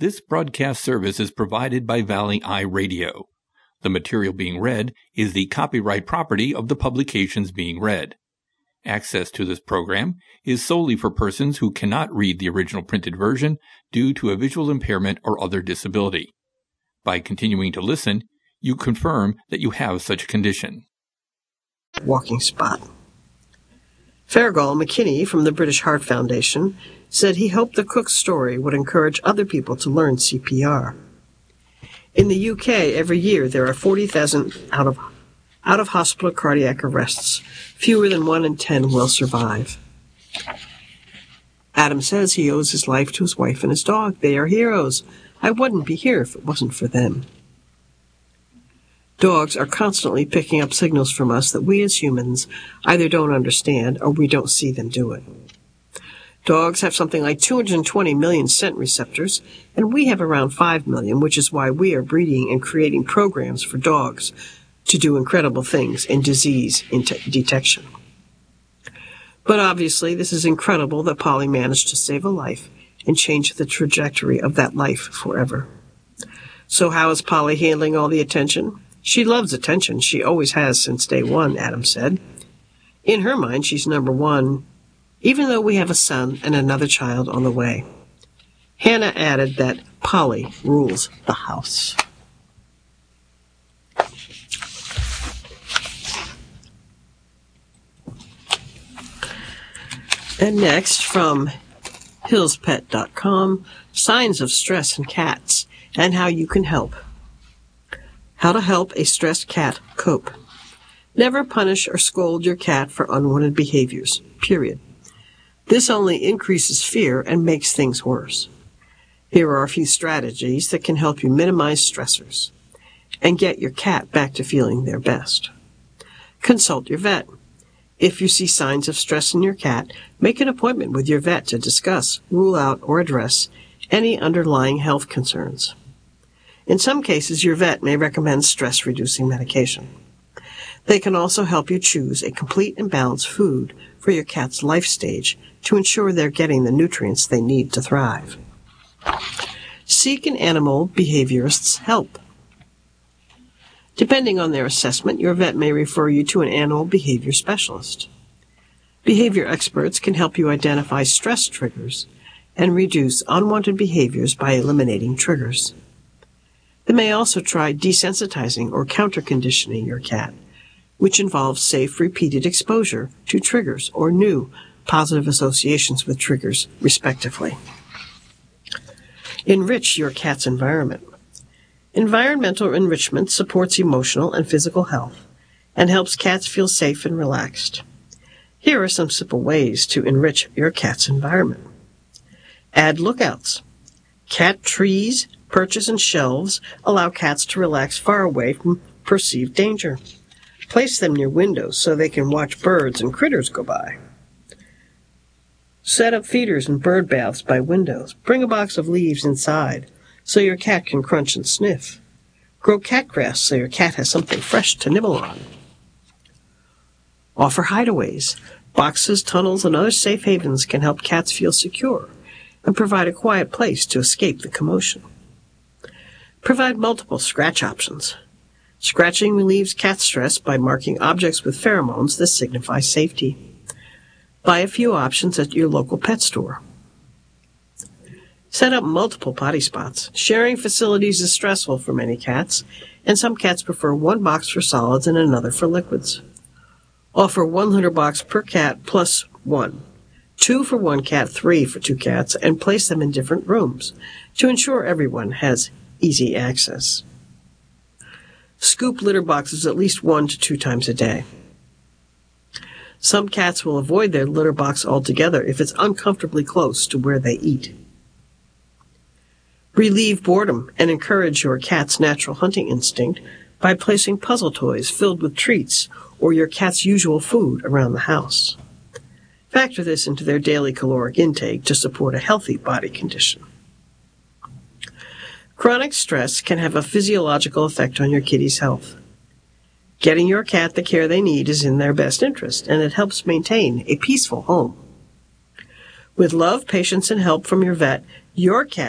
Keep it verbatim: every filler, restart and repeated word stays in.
This broadcast service is provided by Valley Eye Radio. The material being read is the copyright property of the publications being read. Access to this program is solely for persons who cannot read the original printed version due to a visual impairment or other disability. By continuing to listen, you confirm that you have such a condition. Walking spot. Fargal McKinney from the British Heart Foundation said he hoped the Cook's story would encourage other people to learn C P R. In the U K, every year there are forty thousand out of out-of-hospital cardiac arrests. Fewer than one in ten will survive. Adam says he owes his life to his wife and his dog. They are heroes. I wouldn't be here if it wasn't for them. Dogs are constantly picking up signals from us that we as humans either don't understand or we don't see them do it. Dogs have something like two hundred twenty million scent receptors, and we have around five million, which is why we are breeding and creating programs for dogs to do incredible things in disease detection. But obviously, this is incredible that Polly managed to save a life and change the trajectory of that life forever. So how is Polly handling all the attention? She loves attention. She always has since day one, Adam said. In her mind, she's number one, even though we have a son and another child on the way. Hannah added that Polly rules the house. And next, from hills pet dot com, signs of stress in cats and how you can help. How to help a stressed cat cope. Never punish or scold your cat for unwanted behaviors, period. This only increases fear and makes things worse. Here are a few strategies that can help you minimize stressors and get your cat back to feeling their best. Consult your vet. If you see signs of stress in your cat, make an appointment with your vet to discuss, rule out, or address any underlying health concerns. In some cases, your vet may recommend stress-reducing medication. They can also help you choose a complete and balanced food for your cat's life stage to ensure they're getting the nutrients they need to thrive. Seek an animal behaviorist's help. Depending on their assessment, your vet may refer you to an animal behavior specialist. Behavior experts can help you identify stress triggers and reduce unwanted behaviors by eliminating triggers. They may also try desensitizing or counter-conditioning your cat, which involves safe, repeated exposure to triggers or new positive associations with triggers, respectively. Enrich your cat's environment. Environmental enrichment supports emotional and physical health and helps cats feel safe and relaxed. Here are some simple ways to enrich your cat's environment. Add lookouts. Cat trees, perches, and shelves allow cats to relax far away from perceived danger. Place them near windows so they can watch birds and critters go by. Set up feeders and bird baths by windows. Bring a box of leaves inside so your cat can crunch and sniff. Grow cat grass so your cat has something fresh to nibble on. Offer hideaways. Boxes, tunnels, and other safe havens can help cats feel secure and provide a quiet place to escape the commotion. Provide multiple scratch options. Scratching relieves cat stress by marking objects with pheromones that signify safety. Buy a few options at your local pet store. Set up multiple potty spots. Sharing facilities is stressful for many cats, and some cats prefer one box for solids and another for liquids. Offer one litter box per cat plus one. Two for one cat, three for two cats, and place them in different rooms to ensure everyone has easy access. Scoop litter boxes at least one to two times a day. Some cats will avoid their litter box altogether if it's uncomfortably close to where they eat. Relieve boredom and encourage your cat's natural hunting instinct by placing puzzle toys filled with treats or your cat's usual food around the house. Factor this into their daily caloric intake to support a healthy body condition. Chronic stress can have a physiological effect on your kitty's health. Getting your cat the care they need is in their best interest, and it helps maintain a peaceful home. With love, patience, and help from your vet, your cat